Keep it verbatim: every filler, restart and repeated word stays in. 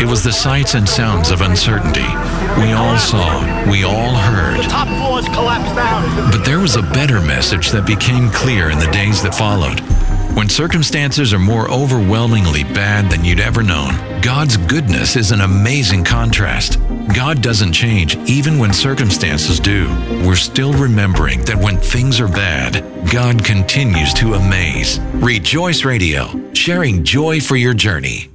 It was the sights and sounds of uncertainty. We all saw, we all heard. The top floors collapsed down. But there was a better message that became clear in the days that followed. When circumstances are more overwhelmingly bad than you'd ever known, God's goodness is an amazing contrast. God doesn't change even when circumstances do. We're still remembering that when things are bad, God continues to amaze. Rejoice Radio, sharing joy for your journey.